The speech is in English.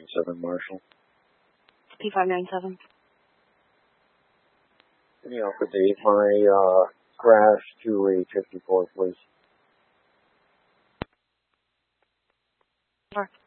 597 Marshall. P597. Can you offer Dave my crash to a 54, please? Sure.